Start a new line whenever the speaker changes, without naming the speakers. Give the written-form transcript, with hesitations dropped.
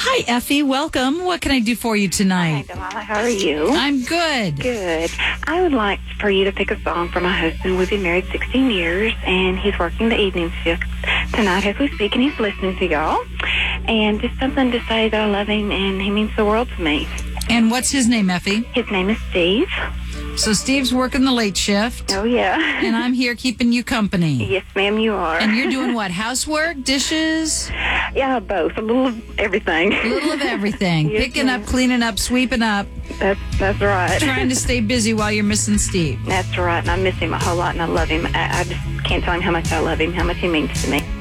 Hi, Effie. Welcome. What can I do for you
Hi,
tonight?
Delilah. How are you?
I'm good.
Good. I would like for you to pick a song for my husband. We've been married 16 years, and he's working the evening shift tonight as we speak, and he's listening to y'all. And just something to say that I love him, and he means the world to me.
And what's his name, Effie?
His name is Steve.
So Steve's working the late shift,
Oh, yeah.
and I'm here keeping you company.
Yes, ma'am, you are.
And you're doing what? Housework, dishes,
Yeah, both. A little of everything.
a little of everything.
Yes,
Picking
ma'am.
up, cleaning up, sweeping up,
That's right.
trying to stay busy while you're missing Steve.
That's right, and I miss him a whole lot, and I love him. I just can't tell him how much I love him, how much he means to me.